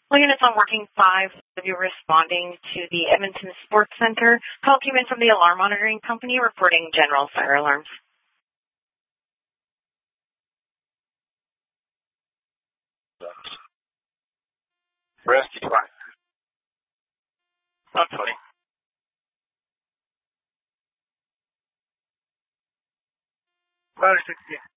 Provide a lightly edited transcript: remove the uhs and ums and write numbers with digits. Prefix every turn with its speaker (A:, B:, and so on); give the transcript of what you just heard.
A: Well, units on working 5 of you responding to the Edmonton Sports Center. Call came in from the alarm monitoring company reporting general fire alarms.
B: Rescue 5. Not funny. Fire 60.